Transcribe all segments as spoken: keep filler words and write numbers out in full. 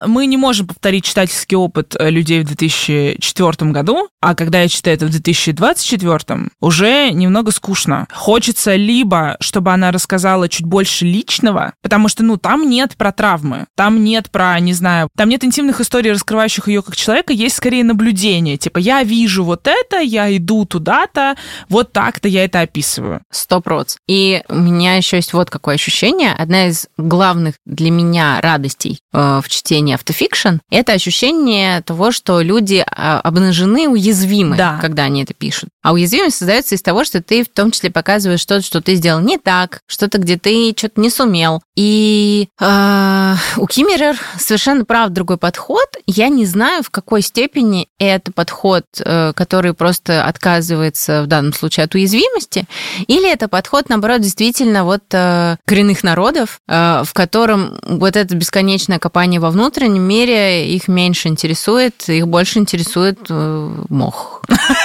мы не можем повторить читательский опыт людей в две тысячи четвёртом году, а когда я читаю это в две тысячи двадцать четвёртом, уже немного скучно. Хочется либо, чтобы она рассказала чуть больше личного, потому что, ну, там нет про травмы, там нет про, не знаю, там нет интимных историй, раскрывающих ее как человека, есть скорее наблюдение. Типа, я вижу вот это, я иду туда-то, вот так-то я это описываю. Сто процентов. И у меня еще есть вот какое ощущение. Одна из главных для меня радостей э, в чтении автофикшн — это ощущение того, что люди обнажены, уязвимы, да, когда они это пишут. А уязвимость создается из того, что ты в том числе показываешь что-то, что ты сделал не так, что-то, где ты что-то не сумел. И э, у Киммерер совершенно прав другой подход. Я не знаю, в какой степени это подход, э, который просто отказывается в данном случае от уязвимости, или это подход, наоборот, действительно вот э, коренных народов, э, в котором вот это бесконечное копание во внутреннем мире их меньше интересует, их больше интересует э, мох.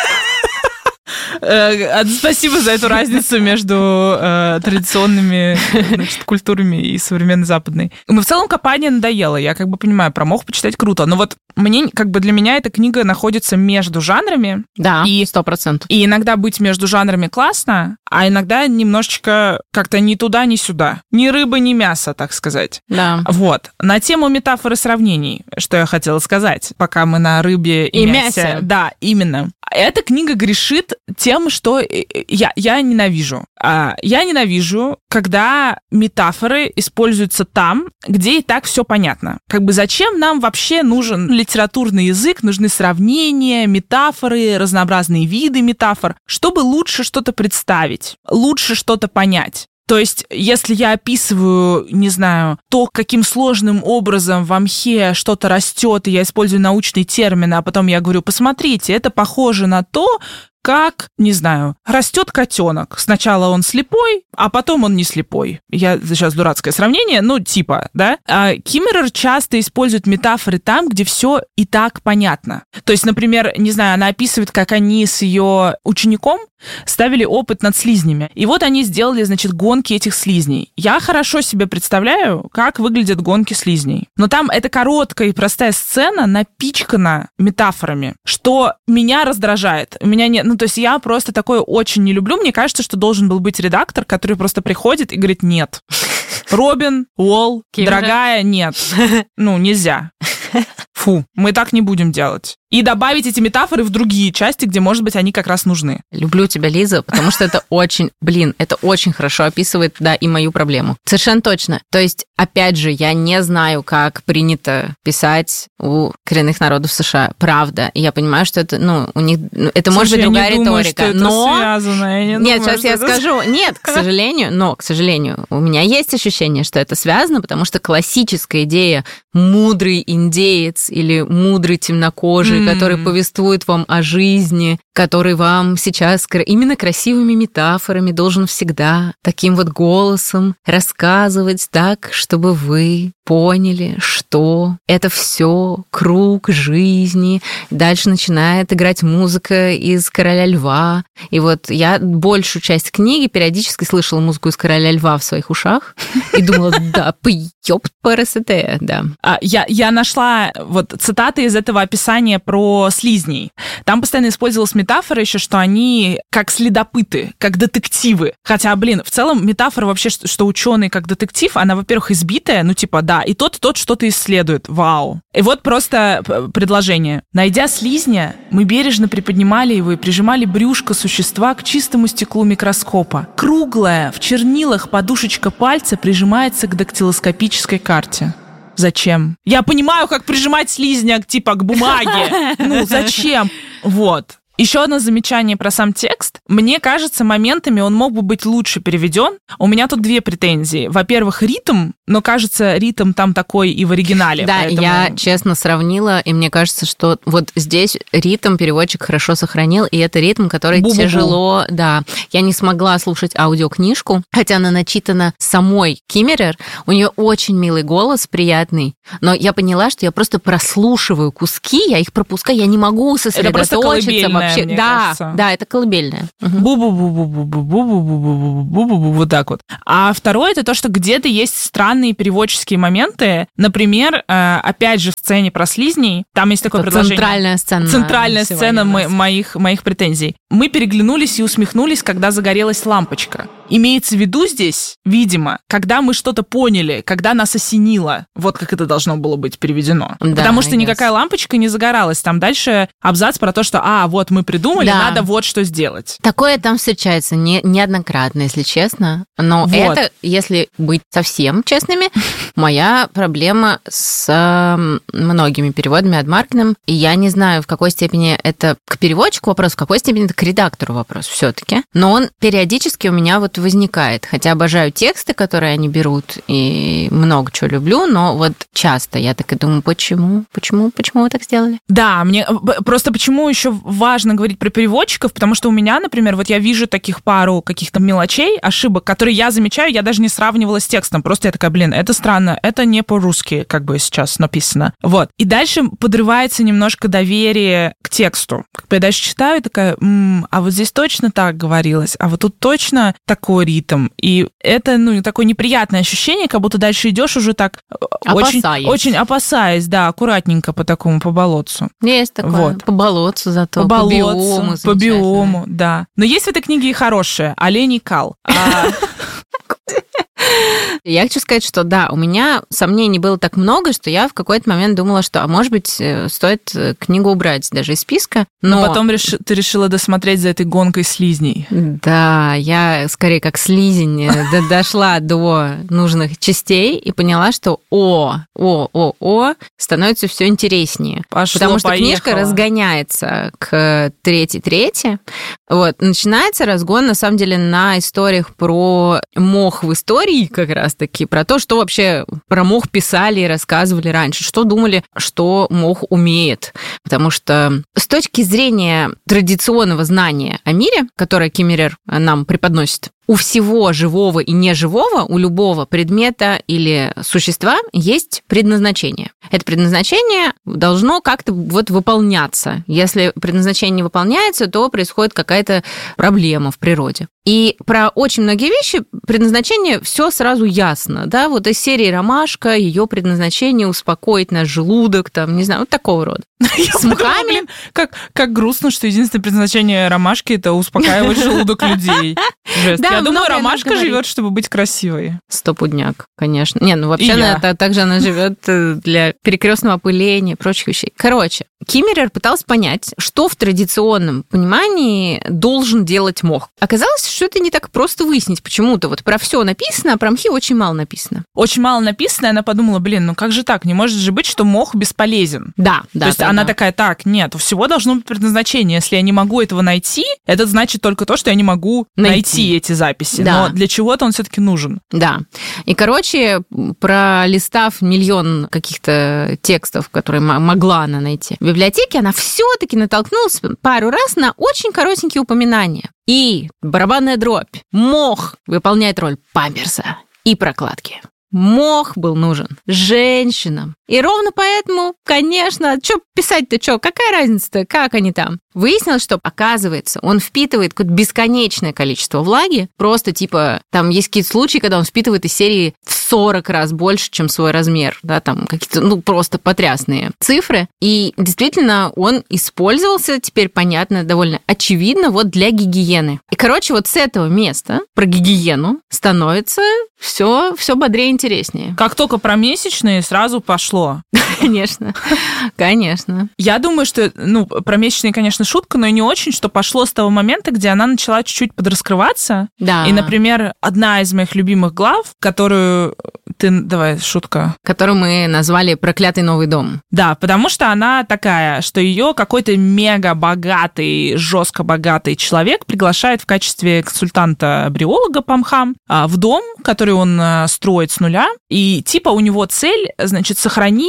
Спасибо за эту разницу между э, традиционными, значит, культурами и современной западной. Но в целом копание надоело. Я как бы понимаю, про мох почитать круто. Но вот мне, как бы для меня эта книга находится между жанрами. Да, сто процентов. И иногда быть между жанрами классно, а иногда немножечко как-то ни туда, ни сюда. Ни рыба, ни мясо, так сказать. Да. Вот. На тему метафоры сравнений, что я хотела сказать, пока мы на рыбе и, и мясе. мясе. Да, именно. Эта книга грешит тем, что я, я ненавижу. Я ненавижу, когда метафоры используются там, где и так все понятно. Как бы зачем нам вообще нужен литературный язык, нужны сравнения, метафоры, разнообразные виды метафор, чтобы лучше что-то представить, лучше что-то понять. То есть, если я описываю, не знаю, то, каким сложным образом в мхе что-то растет, и я использую научные термины, а потом я говорю, посмотрите, это похоже на то, как, не знаю, растет котенок. Сначала он слепой, а потом он не слепой. Я сейчас дурацкое сравнение, ну, типа, да. А Киммерер часто использует метафоры там, где все и так понятно. То есть, например, не знаю, она описывает, как они с ее учеником ставили опыт над слизнями. И вот они сделали, значит, гонки этих слизней. Я хорошо себе представляю, как выглядят гонки слизней. Но там эта короткая и простая сцена напичкана метафорами, что меня раздражает. У меня нет... Ну, то есть я просто такое очень не люблю. Мне кажется, что должен был быть редактор, который просто приходит и говорит, нет. Робин, Уолл, дорогая, нет. Ну, нельзя. Фу, мы так не будем делать. И добавить эти метафоры в другие части, где, может быть, они как раз нужны. Люблю тебя, Лиза, потому что это очень, блин, это очень хорошо описывает, да, и мою проблему. Совершенно точно. То есть, опять же, я не знаю, как принято писать у коренных народов США. Правда. И я понимаю, что это, ну, у них, это Слушай, может быть другая я не думаю, риторика. Что это но... связано. Я не Нет, думаю, сейчас я это... скажу. Нет, к сожалению, но, к сожалению, у меня есть ощущение, что это связано, потому что классическая идея мудрый индеец или мудрый темнокожий, mm. который повествует вам о жизни, который вам сейчас именно красивыми метафорами должен всегда таким вот голосом рассказывать так, чтобы вы поняли, что это все круг жизни. Дальше начинает играть музыка из «Короля льва». И вот я большую часть книги периодически слышала музыку из «Короля льва» в своих ушах и думала, да, ёпт ПРСТ, да. А, я, я нашла вот цитаты из этого описания про слизней. Там постоянно использовалась метафора еще, что они как следопыты, как детективы. Хотя, блин, в целом метафора вообще, что, что ученый как детектив, она, во-первых, избитая, ну типа, да, и тот, и тот что-то исследует. Вау. И вот просто предложение. Найдя слизня, мы бережно приподнимали его и прижимали брюшко существа к чистому стеклу микроскопа. Круглая, в чернилах подушечка пальца прижимается к дактилоскопической карте. Зачем? Я понимаю, как прижимать слизня типа к бумаге. Ну, зачем? Вот. Еще одно замечание про сам текст. Мне кажется, моментами он мог бы быть лучше переведен. У меня тут две претензии. Во-первых, ритм, но, кажется, ритм там такой и в оригинале. Да, поэтому... я честно сравнила, и мне кажется, что вот здесь ритм переводчик хорошо сохранил, и это ритм, который Бу-бу-бу. тяжело... Да, я не смогла слушать аудиокнижку, хотя она начитана самой Киммерер. У нее очень милый голос, приятный, но я поняла, что я просто прослушиваю куски, я их пропускаю, я не могу сосредоточиться вообще. Мне да, кажется. да, это колыбельная. Бу-бу-бу-бу-бу-бу-бу-бу-бу-бу-бу-бу-бу, вот так вот. А второе, это то, что где-то есть странные странные переводческие моменты. Например, опять же, в сцене про слизней, там есть такое Это предложение. Центральная сцена. Центральная сцена мо- моих, моих претензий. Мы переглянулись и усмехнулись, когда загорелась лампочка. Имеется в виду здесь, видимо, когда мы что-то поняли, когда нас осенило. Вот как это должно было быть переведено. Да, Потому что никакая лампочка не загоралась. Там дальше абзац про то, что, а, вот мы придумали, да. надо вот что сделать. Такое там встречается не, неоднократно, если честно. Но вот. Это, если быть совсем честными, моя проблема с э, многими переводами от Маркиным. И я не знаю, в какой степени это к переводчику вопрос, в какой степени это к редактору вопрос все-таки. Но он периодически у меня вот возникает. Хотя обожаю тексты, которые они берут, и много чего люблю, но вот часто я так и думаю, почему? Почему? Почему вы так сделали? Да, мне просто почему еще важно говорить про переводчиков, потому что у меня, например, вот я вижу таких пару каких-то мелочей, ошибок, которые я замечаю, я даже не сравнивала с текстом. Просто я такая, блин, это странно, это не по-русски, как бы сейчас написано. Вот. И дальше подрывается немножко доверие к тексту. Я дальше читаю, такая, м-м, а вот здесь точно так говорилось, а вот тут точно такой ритм. И это, ну, такое неприятное ощущение, как будто дальше идешь уже так очень, очень опасаясь, да, аккуратненько по такому, по болотцу. Есть такое. Вот. По болотцу зато, по, по биому. По биому, да. Но есть в этой книге и хорошее. Олень и кал. Я хочу сказать, что да, у меня сомнений было так много, что я в какой-то момент думала, что, а может быть, стоит книгу убрать даже из списка. Но, но потом реш... ты решила досмотреть за этой гонкой слизней. Да, я скорее как слизень дошла до нужных частей и поняла, что о, о, о, о, становится все интереснее. Пошло, потому что поехало. Книжка разгоняется к третьей-трети. Вот, начинается разгон, на самом деле, на историях про мох в истории, как раз-таки, про то, что вообще про мох писали и рассказывали раньше, что думали, что мох умеет. Потому что с точки зрения традиционного знания о мире, которое Киммерер нам преподносит, у всего живого и неживого, у любого предмета или существа есть предназначение. Это предназначение должно как-то вот выполняться. Если предназначение не выполняется, то происходит какая-то проблема в природе. И про очень многие вещи предназначение все сразу ясно. Да? Вот из серии «Ромашка», ее предназначение успокоить наш желудок, там, не знаю, вот такого рода. С мхами. Блин, как, как грустно, что единственное предназначение ромашки – это успокаивать желудок людей. Жесть. Да, я думаю, ромашка живет, чтобы быть красивой. Стопудняк, конечно. Не, ну вообще она, также она живет для перекрестного опыления и прочих вещей. Короче, Киммерер пытался понять, что в традиционном понимании должен делать мох. Оказалось, что это не так просто выяснить почему-то. Вот про все написано, а про мхи очень мало написано. Очень мало написано, и она подумала, блин, ну как же так? Не может же быть, что мох бесполезен. Да, да. То есть да, она да. такая, так, нет, у всего должно быть предназначение. Если я не могу этого найти, это значит только то, что я не могу найти, найти эти записи. Да. Но для чего-то он все-таки нужен. Да. И, короче, пролистав миллион каких-то текстов, которые могла она найти в библиотеке, она все-таки натолкнулась пару раз на очень коротенькие упоминания. И барабанная дробь. Мох выполняет роль памперса и прокладки. Мох был нужен женщинам. И ровно поэтому, конечно, что писать-то, что, какая разница-то, как они там? Выяснилось, что, оказывается, он впитывает какое-то бесконечное количество влаги, просто типа, там есть какие-то случаи, когда он впитывает из серии в сорок раз больше, чем свой размер, да, там какие-то, ну, просто потрясные цифры. И действительно, он использовался, теперь понятно, довольно очевидно, вот для гигиены. И, короче, вот с этого места про гигиену становится все, все бодрее и интереснее. Как только про месячные, сразу пошло. Конечно, конечно. Я думаю, что, ну, про месячные, конечно, шутка, но и не очень, что пошло с того момента, где она начала чуть-чуть подраскрываться. Да. И, например, одна из моих любимых глав, которую ты, давай, шутка. Которую мы назвали «Проклятый новый дом». Да, потому что она такая, что ее какой-то мега богатый, жестко богатый человек приглашает в качестве консультанта-бриолога по мхам в дом, который он строит с нуля. И типа у него цель, значит, сохранить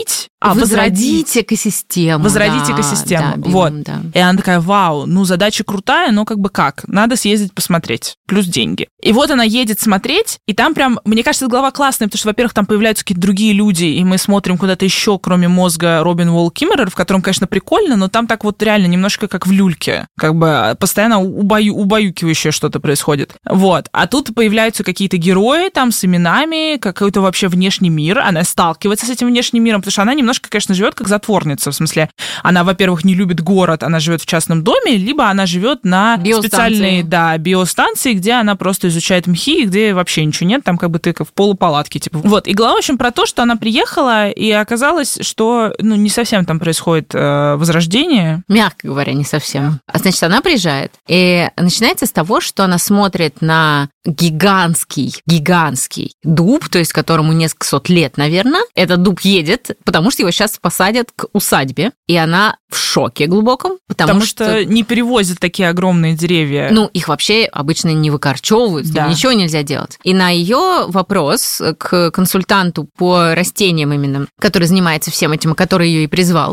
а, возродить экосистему. Возродить да, экосистему. Да, биом, вот. Да. И она такая, вау, ну задача крутая, но как бы как? Надо съездить посмотреть. Плюс деньги. И вот она едет смотреть, и там прям, мне кажется, эта глава классная, потому что, во-первых, там появляются какие-то другие люди, и мы смотрим куда-то еще, кроме мозга Робин Уолл Киммерер, в котором, конечно, прикольно, но там так вот реально немножко как в люльке. Как бы постоянно убаю, убаюкивающее что-то происходит. Вот. А тут появляются какие-то герои там с именами, какой-то вообще внешний мир. Она сталкивается с этим внешним миром, потому что она немножко, конечно, живет как затворница. В смысле, она, во-первых, не любит город, она живет в частном доме, либо она живет на специальной, да, биостанции, где она просто изучает мхи, где вообще ничего нет, там как бы ты в полупалатке, типа. Вот. И глава, в общем, про то, что она приехала, и оказалось, что, ну, не совсем там происходит э, возрождение. Мягко говоря, не совсем. А значит, она приезжает, и начинается с того, что она смотрит на гигантский, гигантский дуб, то есть которому несколько сот лет, наверное. Этот дуб едет, потому что его сейчас посадят к усадьбе, и она в шоке глубоком, потому, потому что... что не перевозят такие огромные деревья. Ну, их вообще обычно не выкорчевывают, да. Ничего нельзя делать. И на ее вопрос к консультанту по растениям именно, который занимается всем этим, который ее и призвал,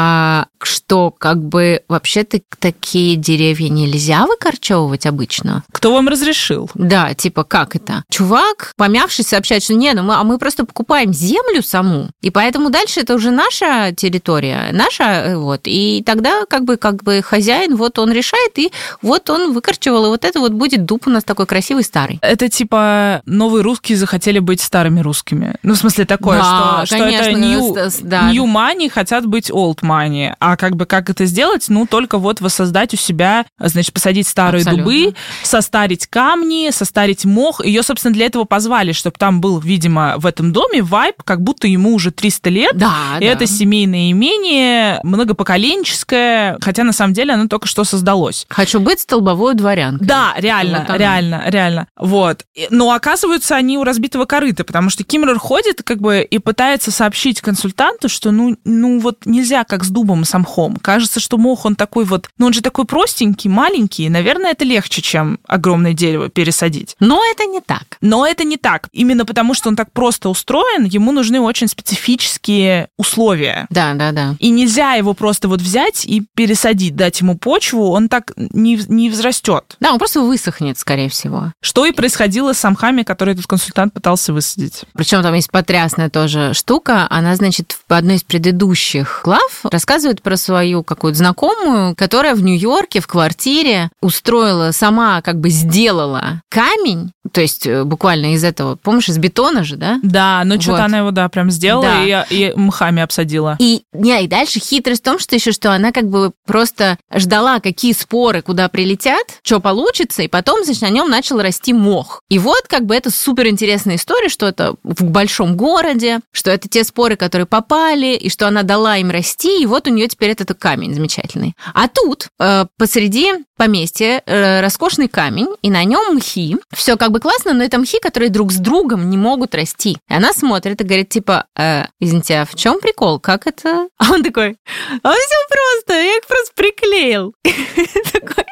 а что, как бы, вообще-то такие деревья нельзя выкорчевывать обычно? Кто вам разрешил? Да, типа, как это? Чувак, помявшись, сообщает, что не, ну мы, а мы просто покупаем землю саму, и поэтому дальше это уже наша территория, наша, вот, и тогда, как бы, как бы хозяин, вот он решает, и вот он выкорчевал, и вот это вот будет дуб у нас такой красивый старый. Это типа новые русские захотели быть старыми русскими. Ну, в смысле такое, да, что, конечно, что это new, да. new money хотят быть old money. А как бы как это сделать? Ну, только вот воссоздать у себя, значит, посадить старые Абсолютно. дубы, состарить камни, состарить мох. Ее, собственно, для этого позвали, чтобы там был, видимо, в этом доме вайб, как будто ему уже триста лет. Да, и да. это семейное имение, многопоколенческое, хотя на самом деле оно только что создалось. Хочу быть столбовой дворянкой. Да, реально, вот реально, реально. Вот. Но оказываются они у разбитого корыта, потому что Киммерер ходит как бы и пытается сообщить консультанту, что ну, ну вот нельзя как с дубом и с мхом. Кажется, что мох, он такой вот, ну он же такой простенький, маленький, наверное, это легче, чем огромное дерево пересадить. Но это не так. Но это не так. Именно потому, что он так просто устроен, ему нужны очень специфические условия. Да, да, да. И нельзя его просто вот взять и пересадить, дать ему почву, он так не, не взрастет. Да, он просто высохнет, скорее всего. Что и происходило с мхами, которые этот консультант пытался высадить. Причем там есть потрясная тоже штука. Она, значит, в одной из предыдущих глав рассказывает про свою какую-то знакомую, которая в Нью-Йорке в квартире устроила, сама как бы сделала камень, то есть буквально из этого, помнишь, из бетона же, да? Да, ну что-то вот. Она его, да, прям сделала да. и, и мхами обсадила. И, не, и дальше хитрость в том, что еще что она как бы просто ждала, какие споры куда прилетят, что получится, и потом, значит, на нем начал расти мох. И вот как бы это суперинтересная история, что это в большом городе, что это те споры, которые попали, и что она дала им расти, и вот у нее теперь этот камень замечательный. А тут э, посреди поместья э, роскошный камень, и на нем мхи. Все как бы классно, но это мхи, которые друг с другом не могут расти. И она смотрит и говорит, типа, э, извините, а в чем прикол? Как это? А он такой, а все просто, я их просто приклеил. Такой.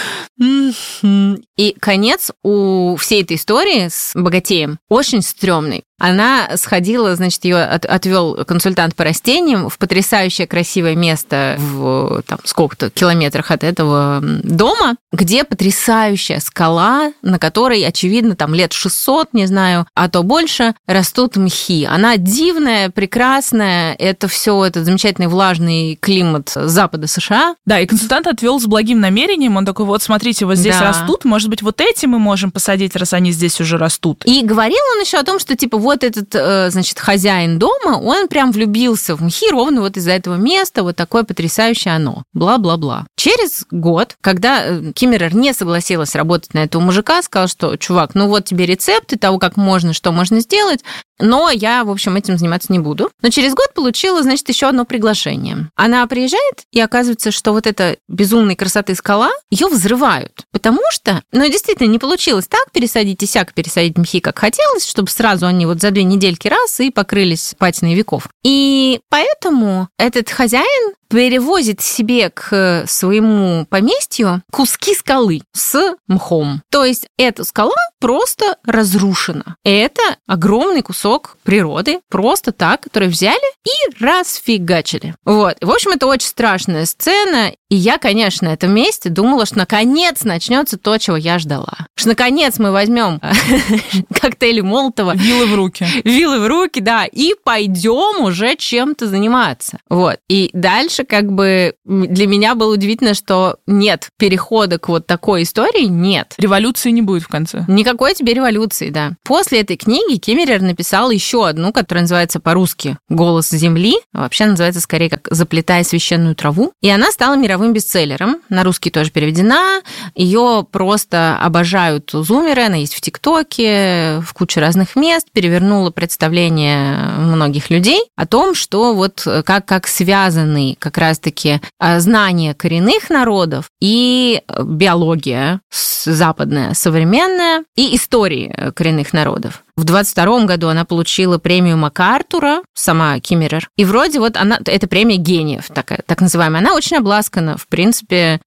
И конец у всей этой истории с богатеем очень стрёмный. Она сходила, значит, ее от, отвел консультант по растениям в потрясающее красивое место в там, сколько-то километрах от этого дома, где потрясающая скала, на которой, очевидно, там лет шестьсот, не знаю, а то больше, растут мхи. Она дивная, прекрасная, это все этот замечательный влажный климат запада США. Да, и консультант отвел с благим намерением, он такой, вот смотрите, вот здесь да. растут, может быть, вот эти мы можем посадить, раз они здесь уже растут. И говорил он еще о том, что типа вот этот, значит, хозяин дома, он прям влюбился в мхи ровно вот из-за этого места, вот такое потрясающее оно, бла-бла-бла. Через год, когда Киммерер не согласилась работать на этого мужика, сказал, что, чувак, ну вот тебе рецепты того, как можно, что можно сделать, но я, в общем, этим заниматься не буду. Но через год получила, значит, еще одно приглашение. Она приезжает, и оказывается, что вот эта безумной красоты скала, ее взрывают. Потому что, ну, действительно, не получилось так пересадить и сяк пересадить мхи, как хотелось, чтобы сразу они вот за две недельки раз и покрылись патиной веков. И поэтому этот хозяин перевозит себе к своему поместью куски скалы с мхом. То есть эта скала просто разрушена. Это огромный кусок природы, просто так, который взяли и расфигачили. Вот. В общем, это очень страшная сцена. И я, конечно, на этом месте думала, что наконец начнется то, чего я ждала. Что наконец мы возьмем коктейли Молотова. Вилы в руки. Вилы в руки, да, и пойдем уже чем-то заниматься. Вот. И дальше как бы для меня было удивительно, что нет перехода к вот такой истории, нет. Революции не будет в конце. Никакой тебе революции, да. После этой книги Киммерер написал еще одну, которая называется по-русски «Голос земли». Вообще называется скорее как «Заплетая священную траву». И она стала мировым бестселлером. На русский тоже переведена. Ее просто обожают зумеры. Она есть в ТикТоке, в куче разных мест. Перевернула представление многих людей о том, что вот как, как связаны как раз-таки знания коренных народов и биология западная, современная, и истории коренных народов. В двадцать втором году она получила премию МакАртура, сама Киммерер. И вроде вот она, это премия гениев, такая, так называемая. Она очень обласкана, в принципе,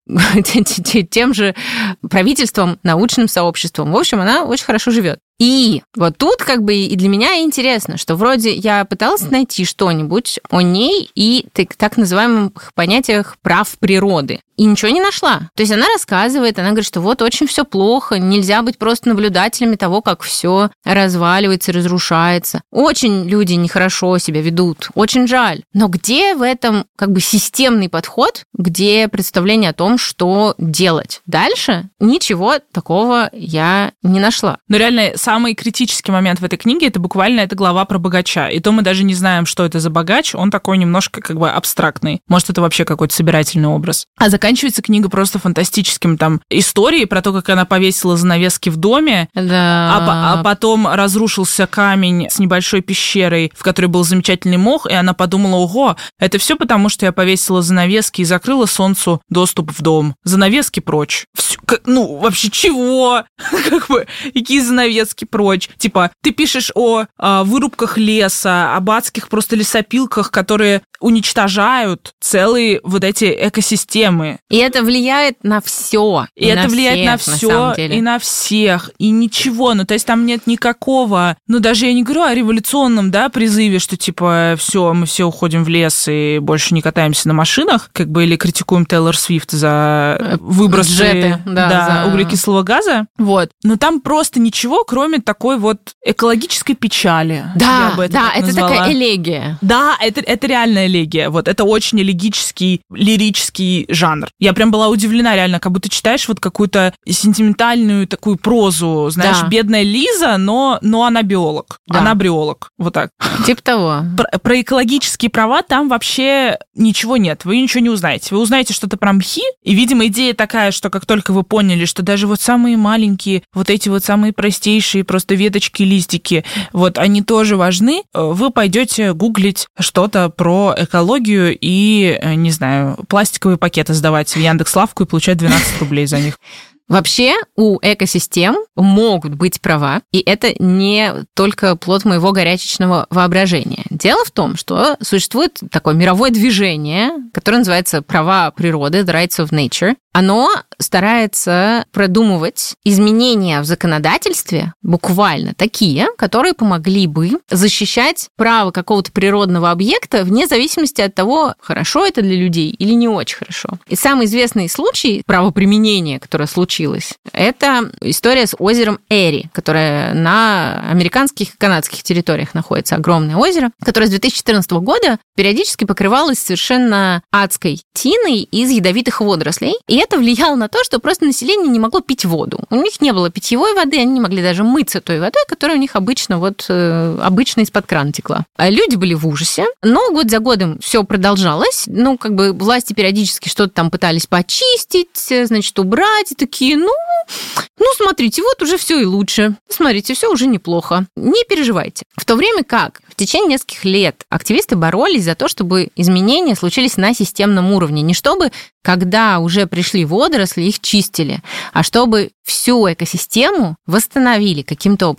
тем же правительством, научным сообществом. В общем, она очень хорошо живет. И вот тут как бы и для меня интересно, что вроде я пыталась найти что-нибудь о ней и так называемых понятиях прав природы. И ничего не нашла. То есть она рассказывает, она говорит, что вот очень все плохо, нельзя быть просто наблюдателями того, как все разваливается, разрушается. Очень люди нехорошо себя ведут, очень жаль. Но где в этом как бы системный подход, где представление о том, что делать дальше? Ничего такого я не нашла. Но реально самый критический момент в этой книге — это буквально эта глава про богача. И то мы даже не знаем, что это за богач, он такой немножко как бы абстрактный. Может, это вообще какой-то собирательный образ. А заканчивается книга просто фантастическим там историей про то, как она повесила занавески в доме, да. а, а потом разрушился камень с небольшой пещерой, в которой был замечательный мох, и она подумала: ого, это все потому, что я повесила занавески и закрыла солнцу доступ в дом. Занавески прочь. Всё, как, ну, вообще чего? Как бы, какие занавески прочь? Типа, ты пишешь о, о вырубках леса, об адских просто лесопилках, которые уничтожают целые вот эти экосистемы. И это влияет на все. И, и это влияет всех, на все, на и на всех, и ничего. Ну, то есть там нет никакого, ну, даже я не говорю о революционном, да, призыве, что типа все, мы все уходим в лес и больше не катаемся на машинах, как бы, или критикуем Тейлор Свифт за выбросы Джеты, да, да, за... углекислого газа. Вот. Но там просто ничего, кроме такой вот экологической печали. Да, я бы это да, так это назвала. такая элегия. Да, это, это реальная элегия. Вот это очень элегический, лирический жанр. Я прям была удивлена, реально, как будто читаешь вот какую-то сентиментальную такую прозу, знаешь, да. бедная Лиза, но, но она биолог, да. Она бриолог, вот так. Типа того. Про, про экологические права там вообще ничего нет, вы ничего не узнаете. Вы узнаете что-то про мхи, и, видимо, идея такая, что как только вы поняли, что даже вот самые маленькие, вот эти вот самые простейшие просто веточки, листики, вот они тоже важны, вы пойдете гуглить что-то про экологию и, не знаю, пластиковые пакеты сдавать в Яндекс.Лавку и получать двенадцать рублей за них. Вообще у экосистем могут быть права, и это не только плод моего горячечного воображения. Дело в том, что существует такое мировое движение, которое называется «Права природы», The Rights of Nature. Оно старается продумывать изменения в законодательстве, буквально такие, которые помогли бы защищать право какого-то природного объекта вне зависимости от того, хорошо это для людей или не очень хорошо. И самый известный случай правоприменения, которое случилось, это история с озером Эри, которое на американских и канадских территориях находится. Огромное озеро, которое с две тысячи четырнадцатого года периодически покрывалось совершенно адской тиной из ядовитых водорослей. И это влияло на то, что просто население не могло пить воду. У них не было питьевой воды, они не могли даже мыться той водой, которая у них обычно вот э, обычно из-под крана текла. А люди были в ужасе, но год за годом все продолжалось. Ну, как бы власти периодически что-то там пытались почистить, значит, убрать, и такие, ну, ну, смотрите, вот уже все и лучше. Смотрите, все уже неплохо. Не переживайте. В то время как в течение нескольких лет активисты боролись за то, чтобы изменения случились на системном уровне. Не чтобы, когда уже пришли водоросли, их чистили, а чтобы всю экосистему восстановили каким-то образом.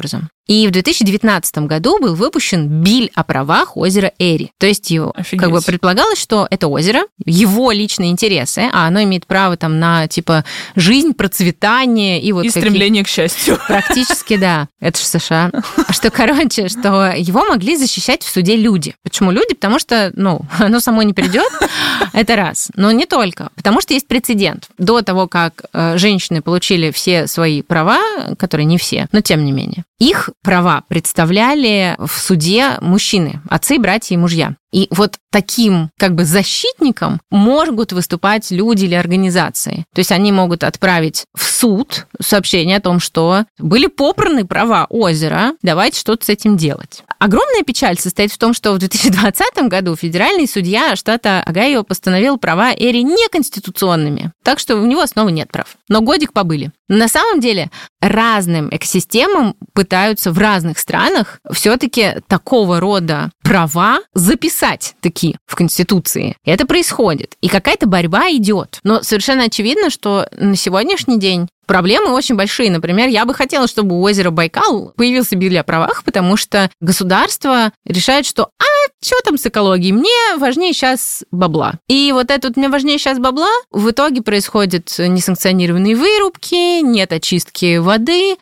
И в две тысячи девятнадцатом году был выпущен Биль о правах озера Эри. То есть его, как бы предполагалось, что это озеро, его личные интересы, а оно имеет право там на, типа, жизнь, процветание и вот... И стремление к счастью. Практически, да. Это же США. Что, короче, что его могли защищать в суде люди. Почему люди? Потому что, ну, оно само не придет, это раз. Но не только. Потому что есть прецедент. До того, как женщины получили все свои права, которые не все, но тем не менее, их права представляли в суде мужчины, отцы, братья и мужья. И вот таким как бы защитником могут выступать люди или организации. То есть они могут отправить в суд сообщение о том, что были попраны права озера, давайте что-то с этим делать. Огромная печаль состоит в том, что в две тысячи двадцатом году федеральный судья штата Огайо постановил права Эри неконституционными, так что у него снова нет прав. Но годик побыли. На самом деле разным экосистемам пытаются в разных странах все-таки такого рода права записать таки в Конституции. Это происходит. И какая-то борьба идет. Но совершенно очевидно, что на сегодняшний день проблемы очень большие. Например, я бы хотела, чтобы у озера Байкал появился Биль о правах, потому что государство решает, что а, что там с экологией? Мне важнее сейчас бабла. И вот это вот «мне важнее сейчас бабла» в итоге происходят несанкционированные вырубки, нет очистки воды,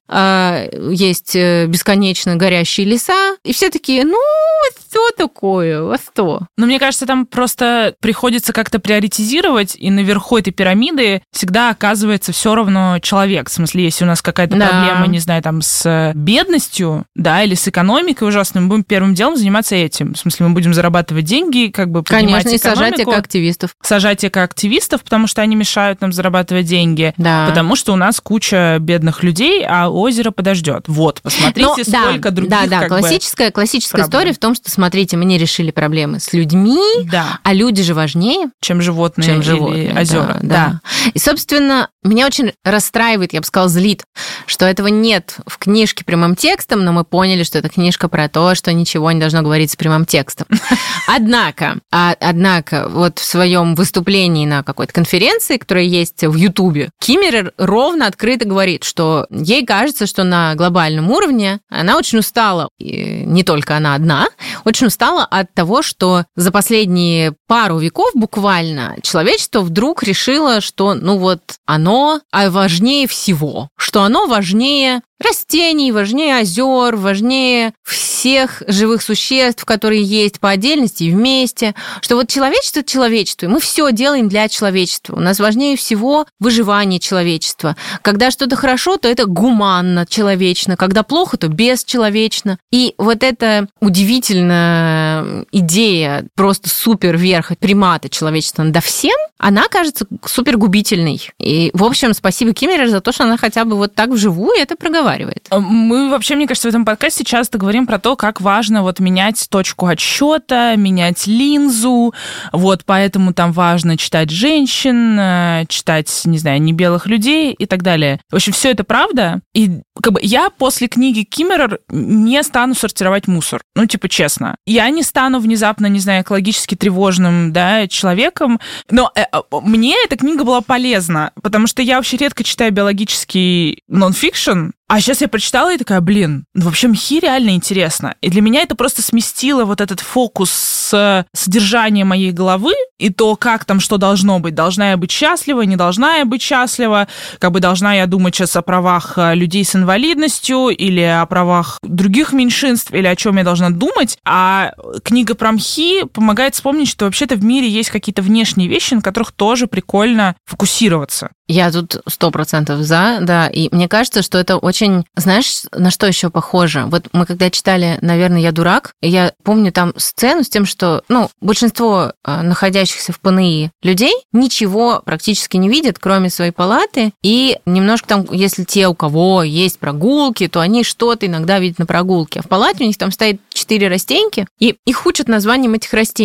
есть бесконечно горящие леса. И все такие, ну, что такое? А что? Но мне кажется, там просто приходится как-то приоритизировать, и наверху этой пирамиды всегда оказывается все равно человек. В смысле, если у нас какая-то да. проблема, не знаю, там, с бедностью, да, или с экономикой ужасной, мы будем первым делом заниматься этим. В смысле, мы будем зарабатывать деньги, как бы поднимать Конечно, экономику. Конечно, и сажать активистов. Сажать активистов, потому что они мешают нам зарабатывать деньги. Да. Потому что у нас куча бедных людей, а озеро подождет. Вот, посмотрите, Но, сколько да, других Да, да, как классическая, бы, классическая проблем. история в том, что, смотрите, мы не решили проблемы с людьми, да. а люди же важнее, чем животные, чем или животные, озера. Да, да. И, собственно, меня очень расстраивает, я бы сказала, злит, что этого нет в книжке прямым текстом, но мы поняли, что это книжка про то, что ничего не должно говориться прямым текстом. Однако, а, однако, вот в своем выступлении на какой-то конференции, которая есть в Ютубе, Киммерер ровно открыто говорит, что ей кажется, что на глобальном уровне она очень устала, и не только она одна, очень устала от того, что за последние пару веков буквально человечество вдруг решило, что, ну вот, оно важнее всего, что оно важнее растений, важнее озер, важнее всех живых существ, которые есть по отдельности и вместе, что вот человечество – это человечество, и мы все делаем для человечества. У нас важнее всего выживание человечества. Когда что-то хорошо, то это гуманно, человечно, когда плохо, то бесчеловечно. И вот эта удивительная идея просто супер верха примата человечества над всем, она кажется супер губительной. И, в общем, спасибо Киммерер за то, что она хотя бы вот так вживую это проговаривает. Мы вообще, мне кажется, в этом подкасте часто говорим про то, как важно вот менять точку отсчета, менять линзу, вот поэтому там важно читать женщин, читать, не знаю, не белых людей и так далее. В общем, все это правда. И как бы я после книги Киммерер не стану сортировать мусор. Ну, типа, честно. Я не стану внезапно, не знаю, экологически тревожным, да, человеком, но э, мне эта книга была полезна, потому что я вообще редко читаю биологический нон-фикшн, а сейчас я прочитала и такая, блин, ну вообще мхи реально интересно. И для меня это просто сместило вот этот фокус с содержания моей головы и то, как там что должно быть. Должна я быть счастлива, не должна я быть счастлива, как бы должна я думать сейчас о правах людей с инвалидностью или о правах других меньшинств, или о чем я должна думать. А книга про мхи помогает вспомнить, что вообще-то в мире есть какие-то внешние вещи, на которых тоже прикольно фокусироваться. Я тут сто процентов за, да, и мне кажется, что это очень... Знаешь, на что еще похоже? Вот мы когда читали «Наверное, я дурак», я помню там сцену с тем, что, ну, большинство находящихся в ПНИ людей ничего практически не видят, кроме своей палаты, и немножко там, если те, у кого есть прогулки, то они что-то иногда видят на прогулке. А в палате у них там стоит четыре растеньки, и их учат названием этих растенек.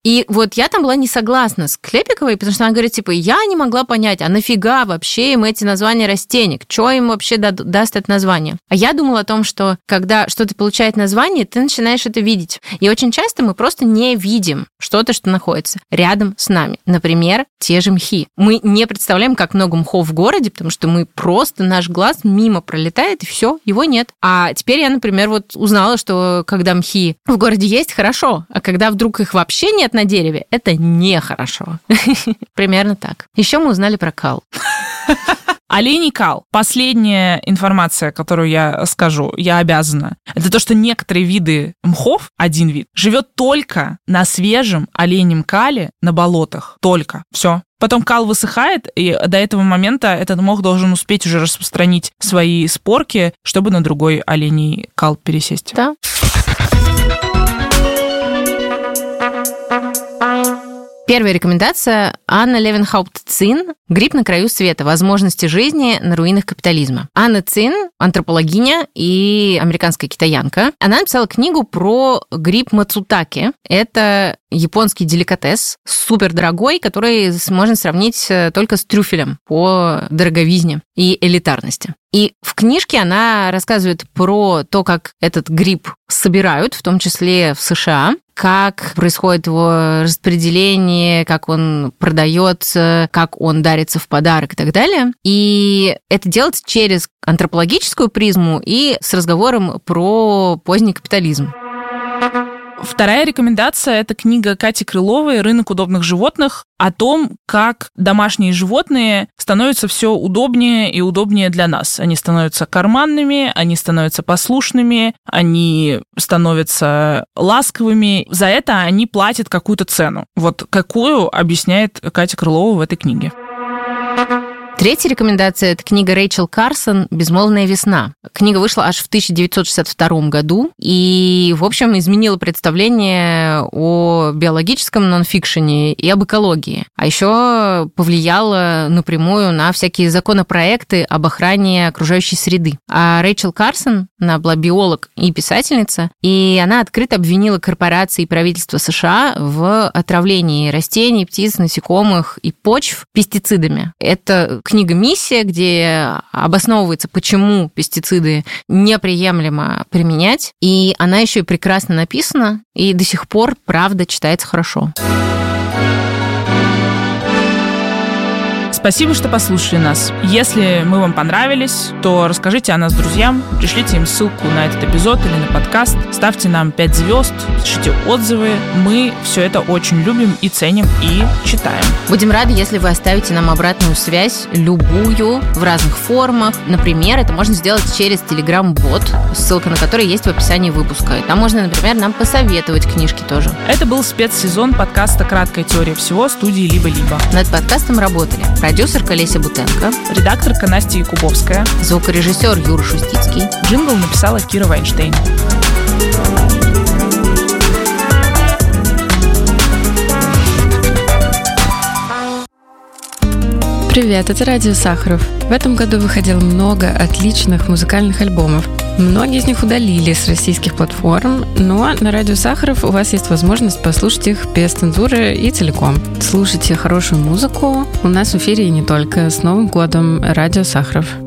И вот я там была не согласна с Клепиковой, потому что она говорит, типа, я не могла понять, а нафига вообще им эти названия растений? Что им вообще да- даст это название? А я думала о том, что когда что-то получает название, ты начинаешь это видеть. И очень часто мы просто не видим что-то, что находится рядом с нами. Например, те же мхи. Мы не представляем, как много мхов в городе, потому что мы просто, наш глаз мимо пролетает, и все, его нет. А теперь я, например, вот узнала, что когда мхи в городе есть, хорошо, а когда вдруг их вообще нет на дереве, это нехорошо. Примерно так. Еще мы узнали про кал. Оленей кал. Последняя информация, которую я скажу, я обязана. Это то, что некоторые виды мхов, один вид, живет только на свежем оленем кале на болотах. Только. Все. Потом кал высыхает, и до этого момента этот мох должен успеть уже распространить свои спорки, чтобы на другой оленей кал пересесть. Да. Первая рекомендация – Анна Левенхаупт-Цин «Гриб на краю света. Возможности жизни на руинах капитализма». Анна Цин – антропологиня и американская китаянка. Она написала книгу про гриб мацутаке. Это японский деликатес, супердорогой, который можно сравнить только с трюфелем по дороговизне и элитарности. И в книжке она рассказывает про то, как этот гриб собирают, в том числе в США, как происходит его распределение, как он продается, как он дарится в подарок и так далее. И это делается через антропологическую призму и с разговором про поздний капитализм. Вторая рекомендация – это книга Кати Крыловой «Рынок удобных животных» о том, как домашние животные становятся все удобнее и удобнее для нас. Они становятся карманными, они становятся послушными, они становятся ласковыми. За это они платят какую-то цену. Вот какую объясняет Катя Крылова в этой книге. Третья рекомендация – это книга Рэйчел Карсон «Безмолвная весна». Книга вышла аж в тысяча девятьсот шестьдесят втором году и, в общем, изменила представление о биологическом нонфикшене и об экологии. А еще повлияла напрямую на всякие законопроекты об охране окружающей среды. А Рэйчел Карсон, она была биолог и писательница, и она открыто обвинила корпорации и правительство США в отравлении растений, птиц, насекомых и почв пестицидами. Это книга «Миссия», где обосновывается, почему пестициды неприемлемо применять. И она еще и прекрасно написана, и до сих пор, правда, читается хорошо. Спасибо, что послушали нас. Если мы вам понравились, то расскажите о нас друзьям, пришлите им ссылку на этот эпизод или на подкаст, ставьте нам пять звезд, пишите отзывы. Мы все это очень любим и ценим, и читаем. Будем рады, если вы оставите нам обратную связь, любую, в разных формах. Например, это можно сделать через Telegram-бот, ссылка на который есть в описании выпуска. Там можно, например, нам посоветовать книжки тоже. Это был спецсезон подкаста «Краткая теория всего» студии «Либо-либо». Над подкастом работали продюсерка Леся Бутенко, редакторка Настя Якубовская, звукорежиссер Юра Шустицкий. Джингл написала Кира Вайнштейн. Привет, это Радио Сахаров. В этом году выходило много отличных музыкальных альбомов. Многие из них удалили с российских платформ, но на Радио Сахаров у вас есть возможность послушать их без цензуры и целиком. Слушайте хорошую музыку у нас в эфире и не только. С Новым годом, Радио Сахаров.